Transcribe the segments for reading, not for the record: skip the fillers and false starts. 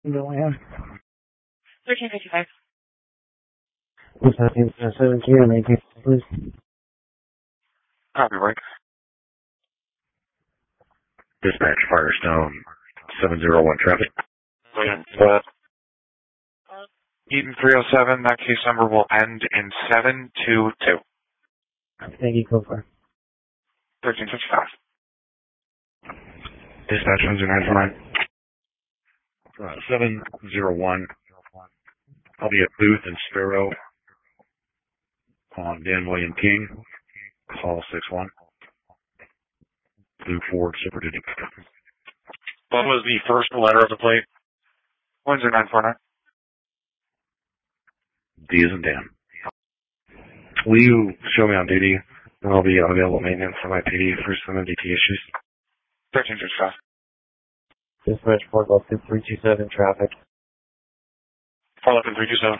No, I have. 1355. What's happening? 17 or 19, please. Copy, Mike. Dispatch, Firestone, 701 traffic. Eden 307, that case number will end in 722. Thank you, Copar. 1355. Dispatch, 701. I'll be at Booth and Sparrow on Dan William King. Call 61. Blue Ford Super Duty. What was the first letter of the plate? Windsor 949. D as in Dan. Will you show me on duty? And I'll be available at maintenance for my PD for some MDT issues. 1355. Dispatch, Fort Lupton 327, traffic. Fort Lupton 327.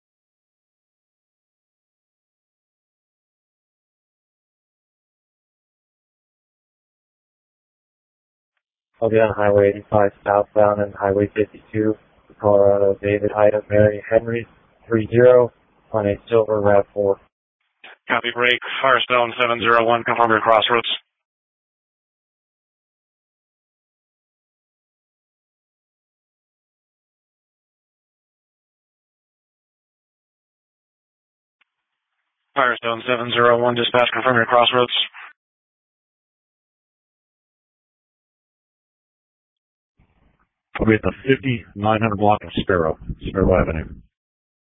I'll be on Highway 85 southbound and Highway 52, Colorado, David, Ida, Mary, Henry, 30 on a silver RAV4. Copy, break. Firestone 701, confirm your crossroads. Firestone 701, dispatch, confirm your crossroads. I'll be at the 5900 block of Sparrow Avenue.